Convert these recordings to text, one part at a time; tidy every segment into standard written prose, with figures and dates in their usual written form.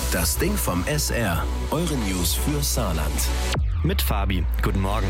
Das Ding vom SR. Eure News für Saarland. Mit Fabi. Guten Morgen.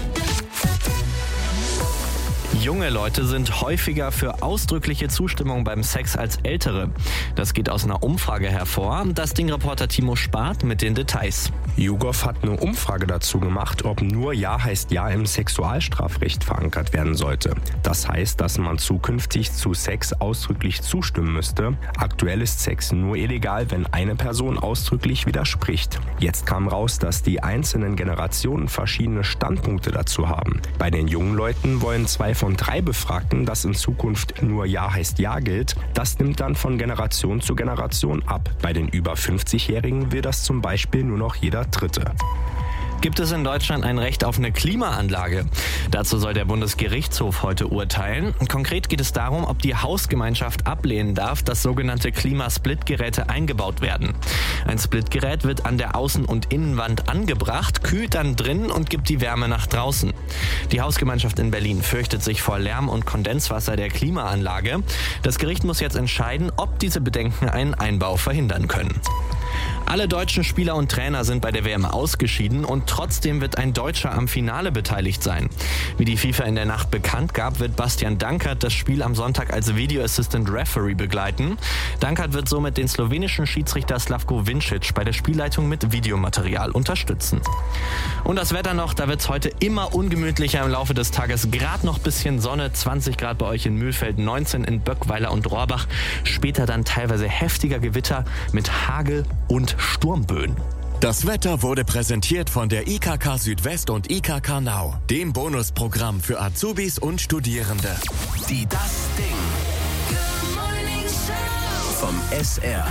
Junge Leute sind häufiger für ausdrückliche Zustimmung beim Sex als ältere. Das geht aus einer Umfrage hervor. Das Ding-Reporter Timo Spart mit den Details. YouGov hat eine Umfrage dazu gemacht, ob nur Ja heißt Ja im Sexualstrafrecht verankert werden sollte. Das heißt, dass man zukünftig zu Sex ausdrücklich zustimmen müsste. Aktuell ist Sex nur illegal, wenn eine Person ausdrücklich widerspricht. Jetzt kam raus, dass die einzelnen Generationen verschiedene Standpunkte dazu haben. Bei den jungen Leuten wollen 2 von 3 Befragten, dass in Zukunft nur Ja heißt Ja gilt. Das nimmt dann von Generation zu Generation ab. Bei den über 50-Jährigen will das zum Beispiel nur noch jeder Dritte. Gibt es in Deutschland ein Recht auf eine Klimaanlage? Dazu soll der Bundesgerichtshof heute urteilen. Konkret geht es darum, ob die Hausgemeinschaft ablehnen darf, dass sogenannte Klimasplitgeräte eingebaut werden. Ein Splitgerät wird an der Außen- und Innenwand angebracht, kühlt dann drinnen und gibt die Wärme nach draußen. Die Hausgemeinschaft in Berlin fürchtet sich vor Lärm und Kondenswasser der Klimaanlage. Das Gericht muss jetzt entscheiden, ob diese Bedenken einen Einbau verhindern können. Alle deutschen Spieler und Trainer sind bei der WM ausgeschieden und trotzdem wird ein Deutscher am Finale beteiligt sein. Wie die FIFA in der Nacht bekannt gab, wird Bastian Dankert das Spiel am Sonntag als Video Assistant Referee begleiten. Dankert wird somit den slowenischen Schiedsrichter Slavko Vincic bei der Spielleitung mit Videomaterial unterstützen. Und das Wetter noch, da wird es heute immer ungemütlicher im Laufe des Tages. Gerade noch ein bisschen Sonne, 20 Grad bei euch in Mühlfeld, 19 in Böckweiler und Rohrbach. Später dann teilweise heftiger Gewitter mit Hagel und Sturmböen. Das Wetter wurde präsentiert von der IKK Südwest und IKK Nau, dem Bonusprogramm für Azubis und Studierende. Die Das Ding. Good Morning Show. Vom SR.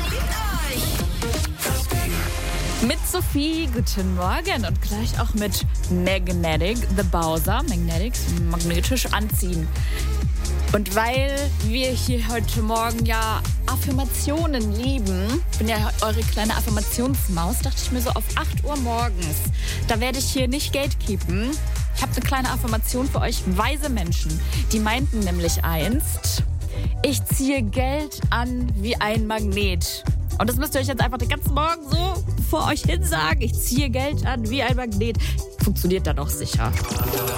Das Ding. Mit Sophie, guten Morgen und gleich auch mit Magnetic, The Bowser, Magnetics, magnetisch anziehen. Und weil wir hier heute Morgen ja Affirmationen lieben, ich bin ja eure kleine Affirmationsmaus, dachte ich mir so auf 8 Uhr morgens, da werde ich hier nicht gatekeepen. Ich habe eine kleine Affirmation für euch, weise Menschen. Die meinten nämlich einst, ich ziehe Geld an wie ein Magnet. Und das müsst ihr euch jetzt einfach den ganzen Morgen so vor euch hin sagen. Ich ziehe Geld an wie ein Magnet. Funktioniert dann auch sicher.